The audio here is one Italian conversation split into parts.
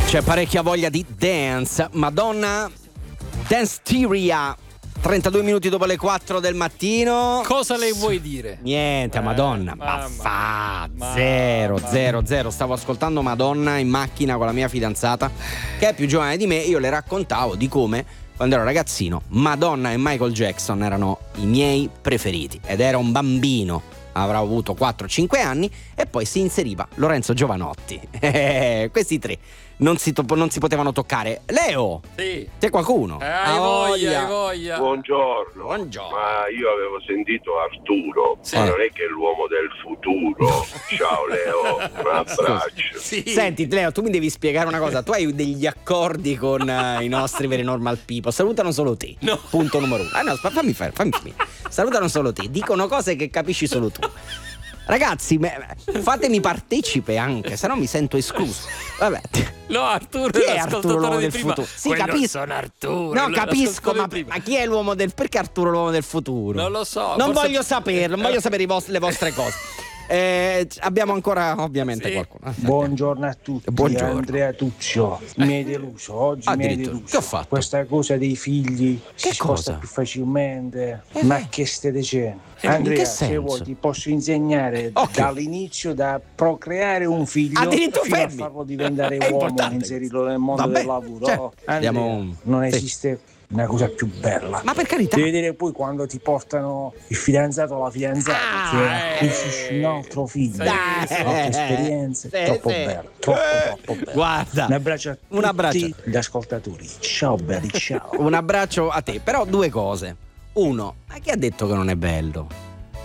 C'è parecchia voglia di dance. Madonna, Danceteria. 32 minuti dopo le 4 del mattino. Cosa le vuoi dire? Niente, Madonna. Zero. Stavo ascoltando Madonna in macchina con la mia fidanzata, che è più giovane di me. Io le raccontavo di come, quando ero ragazzino, Madonna e Michael Jackson erano i miei preferiti. Ed era un bambino, avrà avuto 4-5 anni, e poi si inseriva Lorenzo Giovanotti. Questi tre non si potevano toccare. Leo, sì, c'è qualcuno? Hai voglia. Buongiorno. Ma io avevo sentito Arturo, sì, ma non è che è l'uomo del futuro. Ciao Leo, un abbraccio. Sì. Senti Leo, tu mi devi spiegare una cosa. Tu hai degli accordi con i nostri veri normal people. Salutano solo te. No. Punto numero 1. No, fammi finire. Salutano solo te. Dicono cose che capisci solo tu. Ragazzi, fatemi partecipe anche, se no mi sento escluso. Vabbè. No, Arturo chi è è Arturo l'uomo del futuro? Sì, capisco. Sono Arturo. No, capisco, ma chi è l'uomo del... Perché Arturo l'uomo del futuro? Non lo so. Non voglio saperlo, non voglio sapere le vostre cose. Abbiamo ancora ovviamente qualcuno. Buongiorno a tutti. Buongiorno. Andrea Tuccio. Mi hai deluso oggi. Mi hai deluso. Che ho fatto? Questa cosa dei figli che si sposta più facilmente. Ma che state dicendo? Andrea, se vuoi ti posso insegnare dall'inizio da procreare un figlio fino a farlo diventare uomo e inserirlo nel mondo del lavoro. Cioè, Andrea, non esiste una cosa più bella. Ma per carità. Devi vedere poi quando ti portano il fidanzato o la fidanzata che acquisisci un altro figlio. Altre esperienze. Troppo bello. Troppo bello. Guarda. Un abbraccio a tutti gli ascoltatori. Ciao belli, ciao. Un abbraccio a te. Però due cose. Uno, ma chi ha detto che non è bello?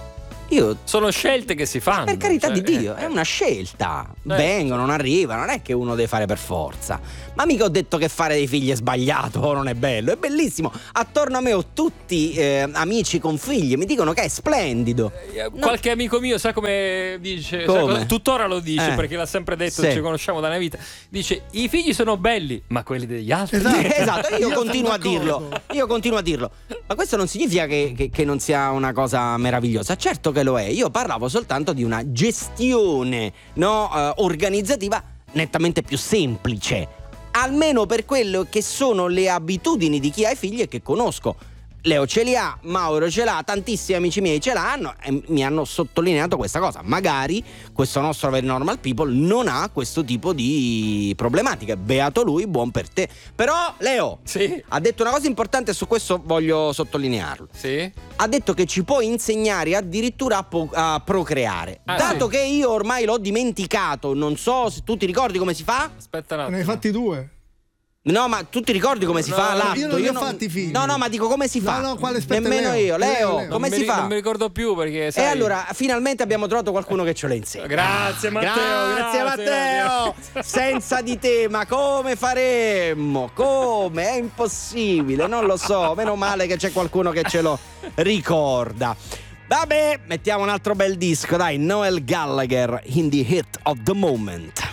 Sono scelte che si fanno. Per carità di Dio, è una scelta. Vengono, non arrivano, non è che uno deve fare per forza. Ma mica ho detto che fare dei figli è sbagliato o non è bello, è bellissimo. Attorno a me ho tutti amici con figli, mi dicono che è splendido. Qualche amico mio, sa come dice? Come? Tuttora lo dice perché l'ha sempre detto, ci conosciamo da una vita. Dice: i figli sono belli, ma quelli degli altri. Esatto, io continuo a dirlo. Ma questo non significa che non sia una cosa meravigliosa. Certo che lo è. Io parlavo soltanto di una gestione organizzativa nettamente più semplice, almeno per quello che sono le abitudini di chi ha i figli e che conosco. Leo ce li ha, Mauro ce l'ha, tantissimi amici miei ce l'hanno e mi hanno sottolineato questa cosa. Magari questo nostro Very Normal People non ha questo tipo di problematiche. Beato lui, buon per te. Però Leo ha detto una cosa importante e su questo voglio sottolinearlo. Ha detto che ci può insegnare addirittura a procreare. Dato che io ormai l'ho dimenticato, non so se tu ti ricordi come si fa. Aspetta un attimo. Ne hai fatti 2. No, ma tu ti ricordi come si fa l'atto? Io non ne ho fatti figli. No, ma dico come si fa? No, quale nemmeno io. Leo, come si fa? Non mi ricordo più perché sai... E allora, finalmente abbiamo trovato qualcuno che ce lo insegna. Grazie Matteo. Grazie Matteo. Senza di te, ma come faremmo? Come? È impossibile, non lo so. Meno male che c'è qualcuno che ce lo ricorda. Vabbè, mettiamo un altro bel disco, dai. Noel Gallagher, In the Heat of the Moment.